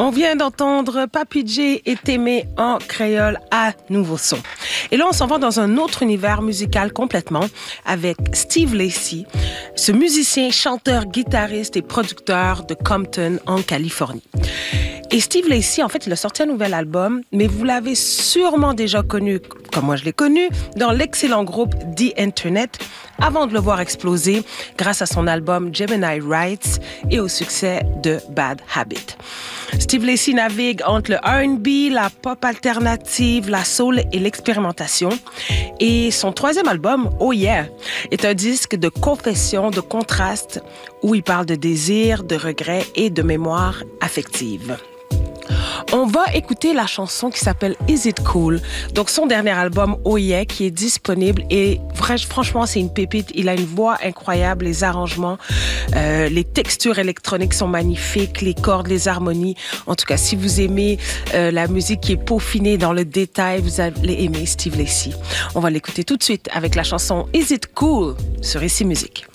On vient d'entendre Papy J et Témé en créole à nouveau son. Et là, on s'en va dans un autre univers musical complètement avec Steve Lacy, ce musicien, chanteur, guitariste et producteur de Compton en Californie. Et Steve Lacy, en fait, il a sorti un nouvel album, mais vous l'avez sûrement déjà connu, comme moi je l'ai connu, dans l'excellent groupe The Internet, avant de le voir exploser grâce à son album Gemini Rights et au succès de Bad Habit. Steve Lacy navigue entre le R&B, la pop alternative, la soul et l'expérimentation. Et son troisième album, Oh Yeah, est un disque de confession, de contraste, où il parle de désir, de regret et de mémoire affective. On va écouter la chanson qui s'appelle Is It Cool? Donc, son dernier album, Oh Yeah, qui est disponible. Et franchement, c'est une pépite. Il a une voix incroyable, les arrangements, les textures électroniques sont magnifiques, les cordes, les harmonies. En tout cas, si vous aimez la musique qui est peaufinée dans le détail, vous allez aimer Steve Lacy. On va l'écouter tout de suite avec la chanson Is It Cool? Sur Ici Musique.